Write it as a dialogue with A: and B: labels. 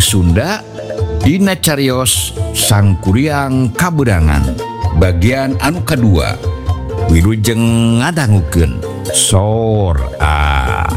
A: Sunda dina cariyos Sangkuriang Kaberangan bagian anu kedua. Wilujeng ngadangukeun sor